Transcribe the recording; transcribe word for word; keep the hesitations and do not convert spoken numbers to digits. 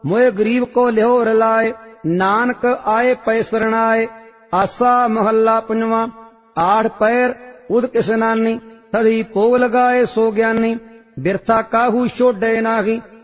मोए गरीब को लिहोर लाए, नानक आए पै सरणाए। आसा महला पंजवा। आठ पैर उद किस नानी, तभी भोग लगाए सो ज्ञानी। बिरथा काहू छोड़े नाही,